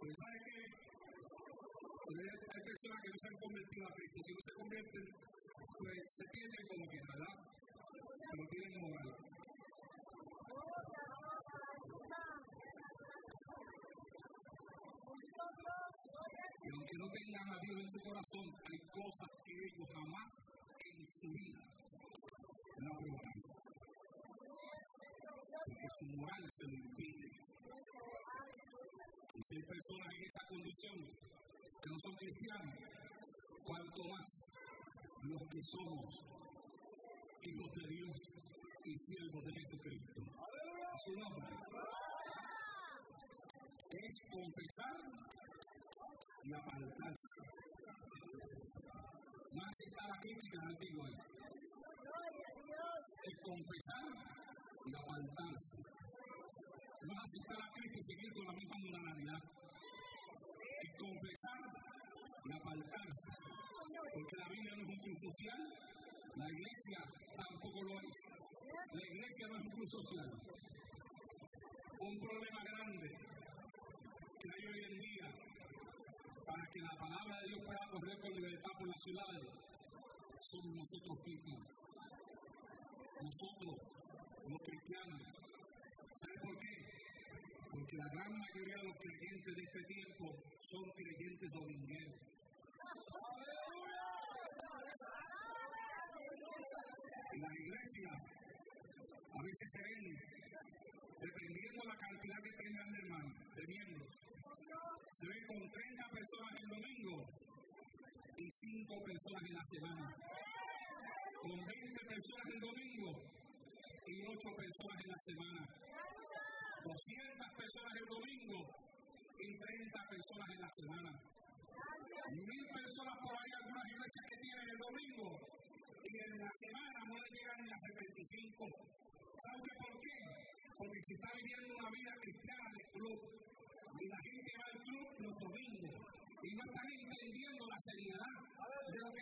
Pues sabe que hay personas que no se han convertido a Cristo. Si no se convierten, pues se pierden como que, ¿verdad? Pero tienen moral. Y aunque no tengan a Dios en su corazón, hay cosas que ellos jamás en su vida no aprobarán. Porque su moral se lo impide. Y si hay personas en esa condición que no son cristianos, cuanto más los que somos hijos de Dios y siervos de Jesucristo. A su nombre. Es confesar y apartarse. No aceptar la crítica antigua. Es confesar y apartarse. No aceptar la crítica y seguir con la misma moralidad. Es confesar y apartarse. Porque la Biblia no es un club social, la iglesia tampoco lo es. La iglesia no es un club social. Un problema grande que hay hoy en día para que la palabra de Dios pueda correr con libertad por las ciudades somos nosotros mismos. Nosotros, los cristianos. ¿Sabe por qué? Porque la gran mayoría de los creyentes de este tiempo son creyentes domingueros. En las iglesias a veces se ven, dependiendo de la cantidad que tengan de hermanos, de miembros, se ven con 30 personas el domingo y 5 personas en la semana. Con 20 personas el domingo y 8 personas en la semana. 200 personas el domingo y 30 personas en la semana. 1000 personas por ahí, algunas iglesias que tienen el domingo y en la semana no le llegan ni a 75. ¿Sabe por qué? Porque si está viviendo una vida cristiana de club,